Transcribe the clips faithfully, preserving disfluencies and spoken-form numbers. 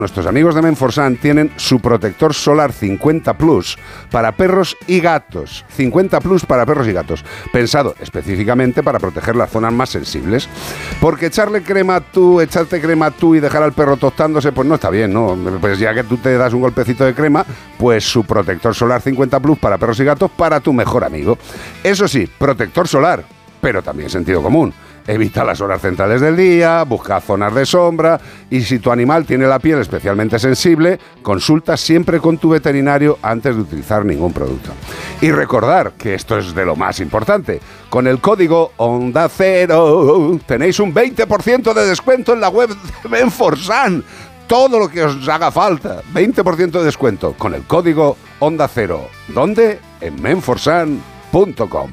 Nuestros amigos de Menforsan tienen su protector solar cincuenta plus para perros y gatos. cincuenta plus para perros y gatos. Pensado específicamente para proteger las zonas más sensibles. Porque echarle crema tú, echarte crema tú y dejar al perro tostándose, pues no está bien, ¿no? Pues ya que tú te das un golpecito de crema, pues su protector solar cincuenta plus para perros y gatos para tu mejor amigo. Eso sí, protector solar, pero también sentido común. Evita las horas centrales del día, busca zonas de sombra y si tu animal tiene la piel especialmente sensible, consulta siempre con tu veterinario antes de utilizar ningún producto. Y recordar que esto es de lo más importante, con el código Onda Cero tenéis un veinte por ciento de descuento en la web de Menforsan. Todo lo que os haga falta, veinte por ciento de descuento con el código Onda Cero. ¿Dónde? En menforsan punto com.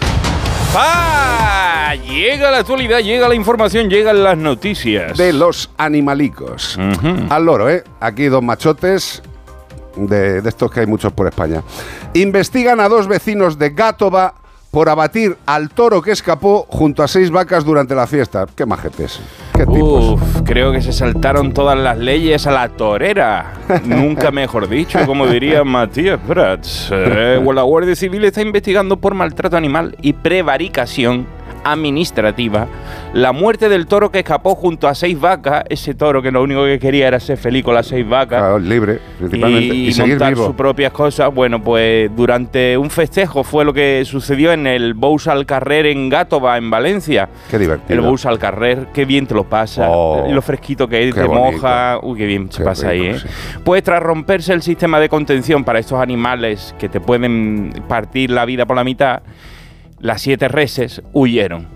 ¡Ah! Llega la actualidad, llega la información, llegan las noticias. De los animalicos. Uh-huh. Al loro, ¿eh? Aquí dos machotes, de, de estos que hay muchos por España. Investigan a dos vecinos de Gátova por abatir al toro que escapó junto a seis vacas durante la fiesta. ¡Qué majetes! ¡Qué tipos! Uf, creo que se saltaron todas las leyes a la torera. Nunca mejor dicho, como diría Matías Prats. Eh, la Guardia Civil está investigando por maltrato animal y prevaricación administrativa la muerte del toro que escapó junto a seis vacas. Ese toro que lo único que quería era ser feliz con las seis vacas, claro, libre principalmente, y, y seguir montar vivo. sus propias cosas. Bueno, pues durante un festejo fue lo que sucedió en el Bous al Carrer en Gátova, en Valencia. Qué divertido. El Bous al Carrer, qué bien te lo pasa, oh, lo fresquito que es, te bonito. moja, uy, qué bien qué se pasa rico, ahí, ¿eh? Sí. Pues tras romperse el sistema de contención para estos animales que te pueden partir la vida por la mitad, las siete reses huyeron.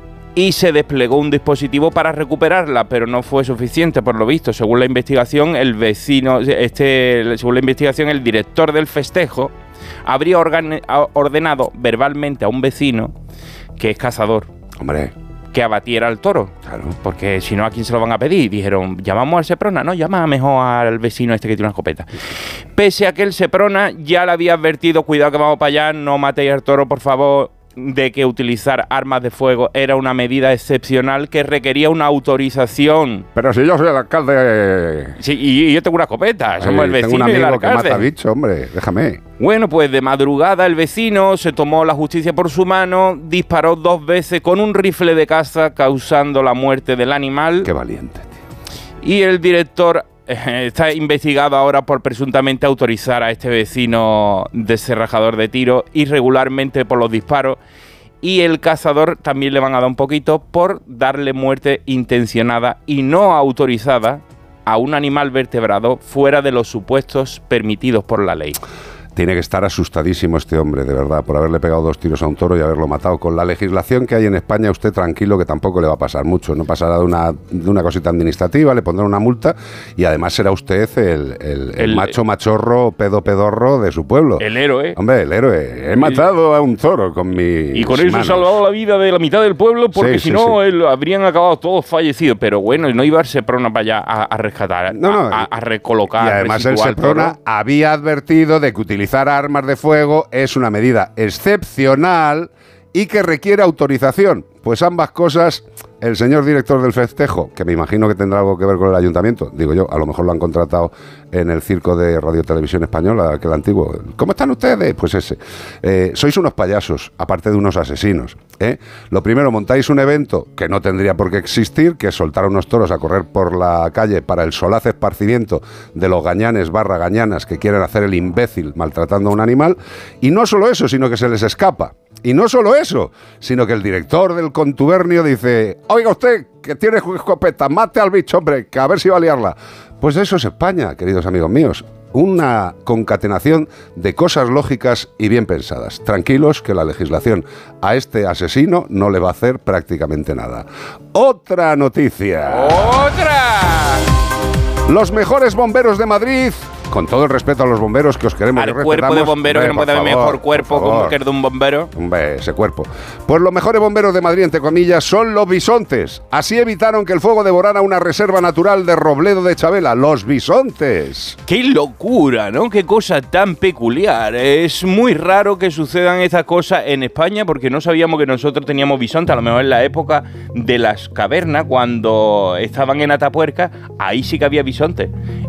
Y se desplegó un dispositivo para recuperarla, pero no fue suficiente, por lo visto. Según la investigación, el vecino, este, según la investigación, el director del festejo habría organ, ordenado verbalmente a un vecino que es cazador, hombre, que abatiera al toro. Claro. Porque si no, ¿a quién se lo van a pedir? Dijeron, llamamos al Seprona. No, llama mejor al vecino este que tiene una escopeta. Pese a que el Seprona ya le había advertido, cuidado que vamos para allá, no matéis al toro, por favor, de que utilizar armas de fuego era una medida excepcional que requería una autorización. Pero si yo soy el alcalde... Sí, y yo tengo una escopeta, Ay, somos el vecino tengo un y el amigo que alcalde. mata bicho, hombre, déjame. Bueno, pues de madrugada el vecino se tomó la justicia por su mano, disparó dos veces con un rifle de caza, causando la muerte del animal. Qué valiente, tío. Y el director eh, está investigado ahora por presuntamente autorizar a este vecino descerrajador de tiro irregularmente por los disparos. Y el cazador también le van a dar un poquito por darle muerte intencionada y no autorizada a un animal vertebrado fuera de los supuestos permitidos por la ley. Tiene que estar asustadísimo este hombre, de verdad, por haberle pegado dos tiros a un toro y haberlo matado. Con la legislación que hay en España, usted tranquilo que tampoco le va a pasar mucho. No pasará de una, de una cosita administrativa, le pondrán una multa y además será usted el, el, el, el macho machorro, pedo pedorro de su pueblo. El héroe. Hombre, el héroe. He matado a un toro con mi Y con eso he salvado la vida de la mitad del pueblo porque sí, si sí, no sí. El, habrían acabado todos fallecidos. Pero bueno, no iba el Seprona para allá a, a rescatar, no, no. A, a recolocar. Y además el Seprona había advertido de que utilizar armas de fuego es una medida excepcional y que requiere autorización. Pues ambas cosas, el señor director del festejo, que me imagino que tendrá algo que ver con el ayuntamiento, digo yo, a lo mejor lo han contratado en el circo de Radio Televisión Española, aquel antiguo. ¿Cómo están ustedes? Pues ese. Eh, sois unos payasos, aparte de unos asesinos, ¿eh? Lo primero, montáis un evento que no tendría por qué existir, que es soltar a unos toros a correr por la calle para el solaz esparcimiento de los gañanes barra gañanas que quieren hacer el imbécil maltratando a un animal. Y no solo eso, sino que se les escapa. Y no solo eso, sino que el director del contubernio dice: oiga usted, que tiene escopeta, mate al bicho, hombre, que a ver si va a liarla. Pues eso es España, queridos amigos míos. Una concatenación de cosas lógicas y bien pensadas. Tranquilos que la legislación a este asesino no le va a hacer prácticamente nada. ¡Otra noticia! ¡Otra! Los mejores bomberos de Madrid con todo el respeto a los bomberos que os queremos Al y cuerpo de bombero, que no puede haber mejor cuerpo como que el de un bombero. Hombre, ese cuerpo. Pues los mejores bomberos de Madrid, entre comillas, son los bisontes. Así evitaron que el fuego devorara una reserva natural de Robledo de Chabela, los bisontes. ¡Qué locura!, ¿no? ¡Qué cosa tan peculiar! Es muy raro que sucedan estas cosas en España porque no sabíamos que nosotros teníamos bisontes. A lo mejor en la época de las cavernas, cuando estaban en Atapuerca, ahí sí que había bisontes.